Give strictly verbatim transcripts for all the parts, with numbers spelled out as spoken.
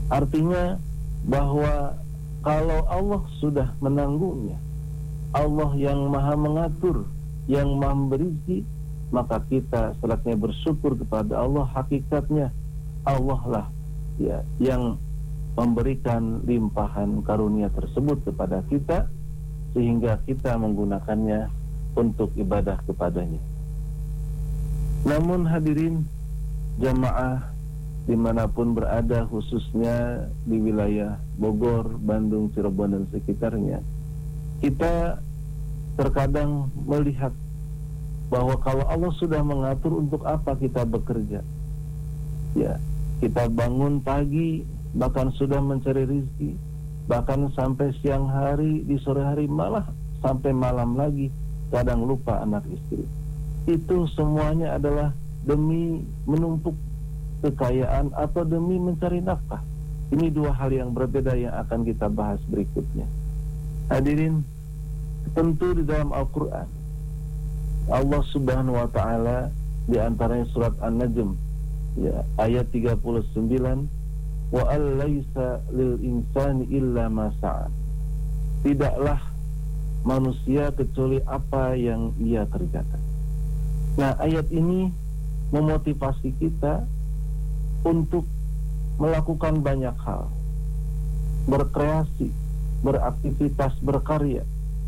Artinya bahwa kalau Allah sudah menanggungnya, Allah yang maha mengatur, yang maha memberi rezeki, maka kita selatnya bersyukur kepada Allah. Hakikatnya Allah lah ya yang memberikan limpahan karunia tersebut kepada kita, sehingga kita menggunakannya untuk ibadah kepadanya. Namun hadirin jamaah dimanapun berada, khususnya di wilayah Bogor, Bandung, Cirebon dan sekitarnya, kita terkadang melihat bahwa kalau Allah sudah mengatur untuk apa kita bekerja, ya kita bangun pagi bahkan sudah mencari rezeki, bahkan sampai siang hari, di sore hari, malah sampai malam lagi, kadang lupa anak istri. Itu semuanya adalah demi menumpuk kekayaan atau demi mencari nafkah. Ini dua hal yang berbeda yang akan kita bahas berikutnya. Hadirin, tentu di dalam Al-Quran Allah subhanahu wa ta'ala di antaranya surat An-Najm ya, ayat tiga puluh sembilan, wa allaysa lil insani illa ma sa'a. Tidaklah manusia kecuali apa yang ia kerjakan. Nah, ayat ini memotivasi kita untuk melakukan banyak hal, berkreasi, beraktivitas, berkarya.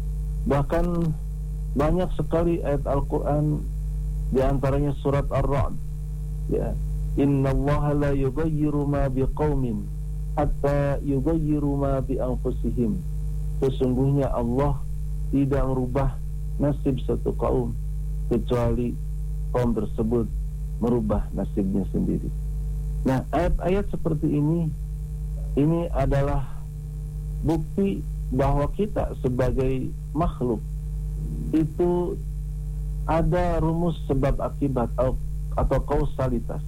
Bahkan banyak sekali ayat Al-Quran, di antaranya surat Ar-Ra'd ya, innallaha la yughayyiru ma biqaumin hatta yughayyiru ma bi anfusihim. Sesungguhnya Allah tidak merubah nasib satu kaum kecuali kaum tersebut merubah nasibnya sendiri. Nah, ayat-ayat seperti ini ini adalah bukti bahwa kita sebagai makhluk itu ada rumus sebab akibat atau kausalitas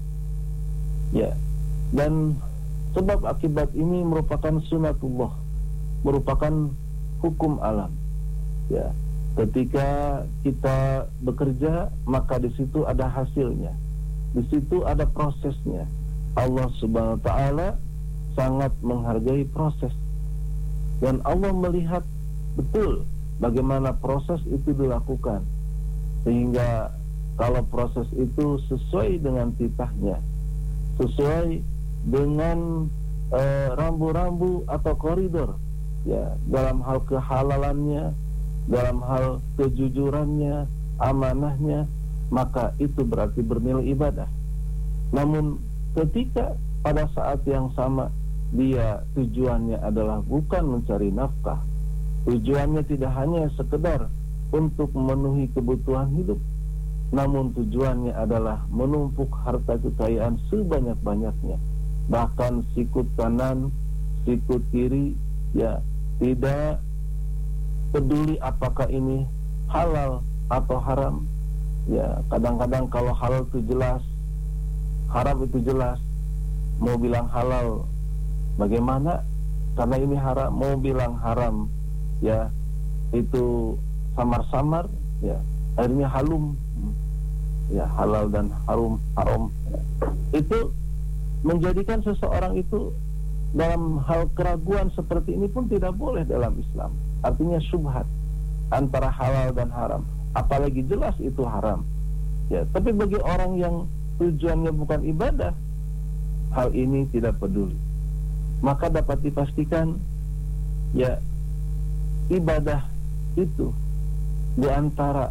ya, dan sebab akibat ini merupakan sunatullah, merupakan hukum alam ya. Ketika kita bekerja, maka di situ ada hasilnya, di situ ada prosesnya. Allah subhanahu wa ta'ala sangat menghargai proses, dan Allah melihat betul bagaimana proses itu dilakukan, sehingga kalau proses itu sesuai dengan titahnya, sesuai dengan eh, rambu-rambu atau koridor ya, dalam hal kehalalannya, dalam hal kejujurannya, amanahnya, maka itu berarti bernilai ibadah. Namun ketika pada saat yang sama dia tujuannya adalah bukan mencari nafkah, tujuannya tidak hanya sekedar untuk memenuhi kebutuhan hidup, namun tujuannya adalah menumpuk harta kekayaan sebanyak-banyaknya, bahkan sikut kanan, sikut kiri ya, tidak peduli apakah ini halal atau haram ya. Kadang-kadang kalau halal itu jelas, haram itu jelas. Mau bilang halal bagaimana? Karena ini haram. Mau bilang haram ya, itu samar-samar ya, akhirnya halum ya, halal dan harum haram ya. Itu menjadikan seseorang itu dalam hal keraguan seperti ini pun tidak boleh dalam Islam. Artinya syubhat antara halal dan haram, apalagi jelas itu haram ya. Tapi bagi orang yang tujuannya bukan ibadah, hal ini tidak peduli. Maka dapat dipastikan ya, ibadah itu, di antara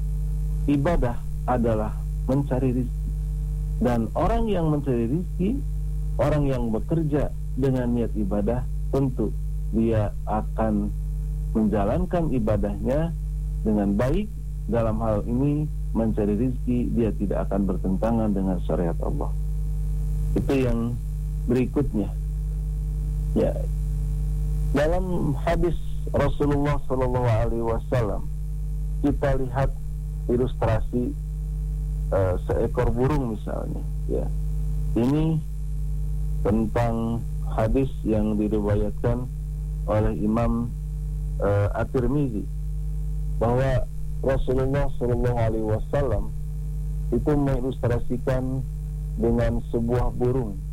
ibadah adalah mencari rezeki. Dan orang yang mencari rezeki, orang yang bekerja dengan niat ibadah, tentu dia akan menjalankan ibadahnya dengan baik. Dalam hal ini mencari rezeki, dia tidak akan bertentangan dengan syariat Allah. Itu yang berikutnya ya, dalam hadis Rasulullah Shallallahu Alaihi Wasallam kita lihat ilustrasi uh, seekor burung misalnya ya. Ini tentang hadis yang diriwayatkan oleh Imam uh, At-Tirmizi, bahwa Rasulullah Shallallahu Alaihi Wasallam itu mengilustrasikan dengan sebuah burung